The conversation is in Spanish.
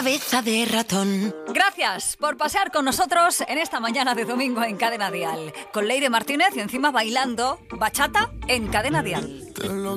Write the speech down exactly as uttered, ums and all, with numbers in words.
cabeza de ratón. Gracias por pasear con nosotros en esta mañana de domingo en Cadena Dial. Con Leire Martínez y encima bailando bachata en Cadena Dial.